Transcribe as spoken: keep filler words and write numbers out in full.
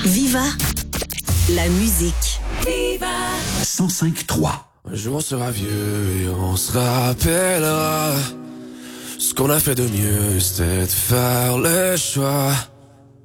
Viva la musique. Viva cent cinq trois. Un jour on sera vieux et on se rappellera. Ce qu'on a fait de mieux, c'était de faire le choix